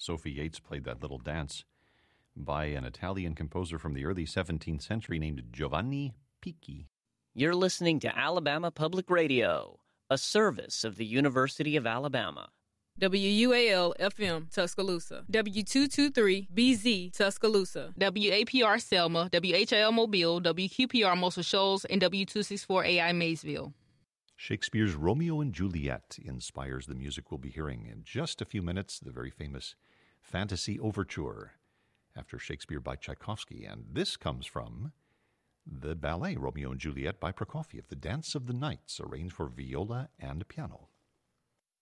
Sophie Yates played that little dance by an Italian composer from the early 17th century named Giovanni Picchi. You're listening to Alabama Public Radio, a service of the University of Alabama. WUAL-FM, Tuscaloosa. W223-BZ, Tuscaloosa. WAPR Selma, WHIL Mobile, WQPR Muscle Shoals, and W264AI Maysville. Shakespeare's Romeo and Juliet inspires the music we'll be hearing in just a few minutes, the very famous Fantasy Overture after Shakespeare by Tchaikovsky. And this comes from the ballet Romeo and Juliet by Prokofiev, The Dance of the Knights, arranged for viola and piano.